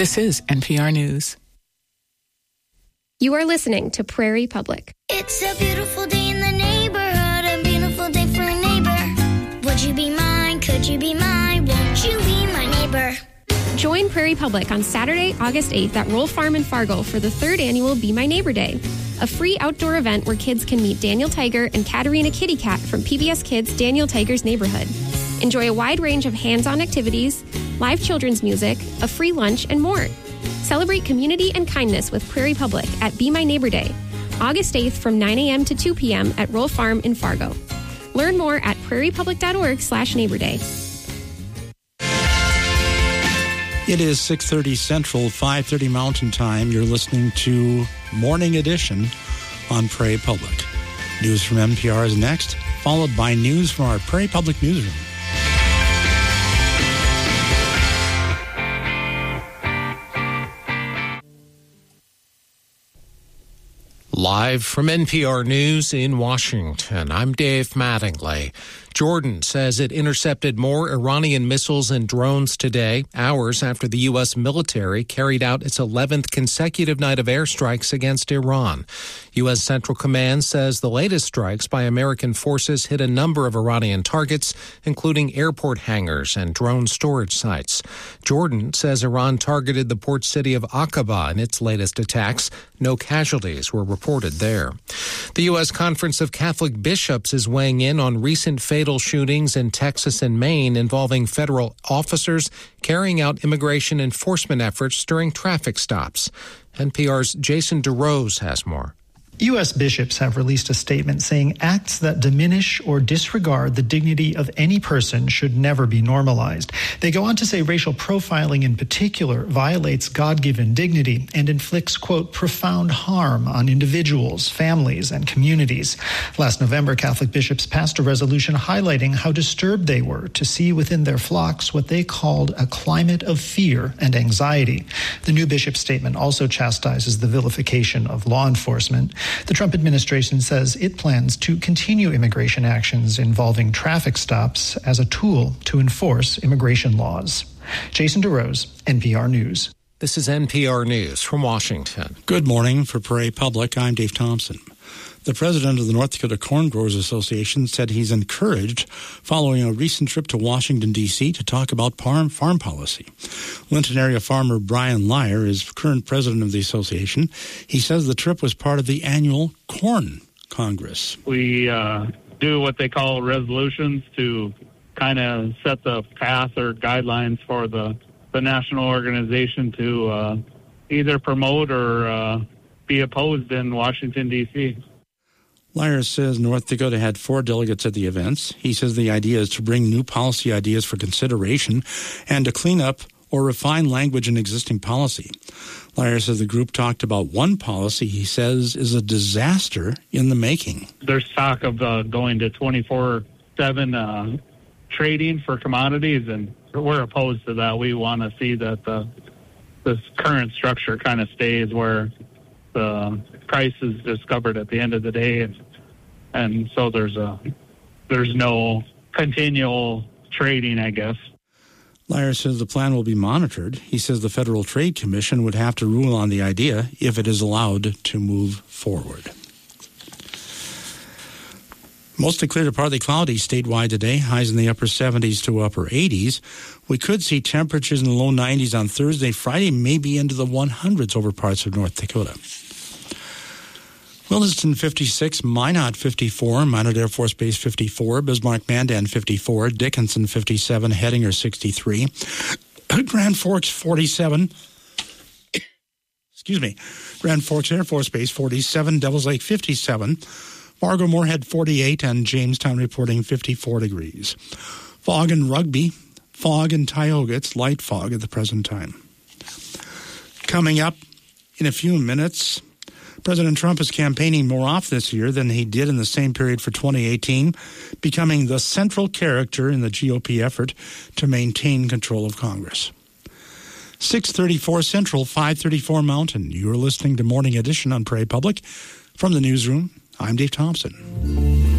This is NPR News. You are listening to Prairie Public. It's a beautiful day in the neighborhood, a beautiful day for a neighbor. Would you be mine? Could you be mine? Won't you be my neighbor? Join Prairie Public on Saturday, August 8th at Roll Farm in Fargo for the 3rd annual Be My Neighbor Day, a free outdoor event where kids can meet Daniel Tiger and Katerina Kitty Cat from PBS Kids' Daniel Tiger's Neighborhood. Enjoy a wide range of hands-on activities, live children's music, a free lunch, and more. Celebrate community and kindness with Prairie Public at Be My Neighbor Day, August 8th from 9 a.m. to 2 p.m. at Roll Farm in Fargo. Learn more at prairiepublic.org/Neighbor Day. It is 6:30 Central, 5:30 Mountain Time. You're listening to Morning Edition on Prairie Public. News from NPR is next, followed by news from our Prairie Public newsroom. Live from NPR News in Washington, I'm Dave Mattingly. Jordan says it intercepted more Iranian missiles and drones today, hours after the U.S. military carried out its 11th consecutive night of airstrikes against Iran. U.S. Central Command says the latest strikes by American forces hit a number of Iranian targets, including airport hangars and drone storage sites. Jordan says Iran targeted the port city of Aqaba in its latest attacks. No casualties were reported there. The U.S. Conference of Catholic Bishops is weighing in on recent fatal shootings in Texas and Maine involving federal officers carrying out immigration enforcement efforts during traffic stops. NPR's Jason DeRose has more. U.S. bishops have released a statement saying acts that diminish or disregard the dignity of any person should never be normalized. They go on to say racial profiling in particular violates God-given dignity and inflicts, quote, profound harm on individuals, families, and communities. Last November, Catholic bishops passed a resolution highlighting how disturbed they were to see within their flocks what they called a climate of fear and anxiety. The new bishop statement also chastises the vilification of law enforcement. The Trump administration says it plans to continue immigration actions involving traffic stops as a tool to enforce immigration laws. Jason DeRose, NPR News. This is NPR News from Washington. Good morning. For Prairie Public, I'm Dave Thompson. The president of the North Dakota Corn Growers Association said he's encouraged following a recent trip to Washington, D.C. to talk about farm policy. Linton area farmer Brian Lyer is current president of the association. He says the trip was part of the annual Corn Congress. We do what they call resolutions to kind of set the path or guidelines for the national organization to either promote or be opposed in Washington, D.C. Lyer says North Dakota had 4 delegates at the events. He says the idea is to bring new policy ideas for consideration and to clean up or refine language in existing policy. Lyer says the group talked about one policy he says is a disaster in the making. There's talk of going to 24/7 trading for commodities, and we're opposed to that. We want to see that this current structure kind of stays where the price is discovered at the end of the day, and so there's no continual trading, I guess. Lyer says the plan will be monitored. He says the Federal Trade Commission would have to rule on the idea if it is allowed to move forward. Mostly clear to partly cloudy statewide today, highs in the upper 70s to upper 80s. We could see temperatures in the low 90s on Thursday. Friday may be into the 100s over parts of North Dakota. Williston 56, Minot 54, Minot Air Force Base 54, Bismarck-Mandan 54, Dickinson 57, Hettinger 63, Grand Forks 47, Grand Forks Air Force Base 47, Devils Lake 57, Fargo-Moorhead 48, and Jamestown reporting 54 degrees. Fog in Rugby, fog in Tioga. It's light fog at the present time. Coming up in a few minutes, President Trump is campaigning more off this year than he did in the same period for 2018, becoming the central character in the GOP effort to maintain control of Congress. 6:34 Central, 5:34 Mountain. You're listening to Morning Edition on Prairie Public. From the newsroom, I'm Dave Thompson.